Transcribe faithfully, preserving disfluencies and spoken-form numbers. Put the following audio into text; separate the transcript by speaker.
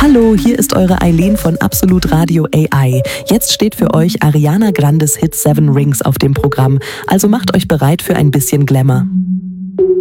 Speaker 1: Hallo, hier ist eure Eileen von Absolut Radio A I. Jetzt steht für euch Ariana Grandes Hit Seven Rings auf dem Programm, also macht euch bereit für ein bisschen Glamour.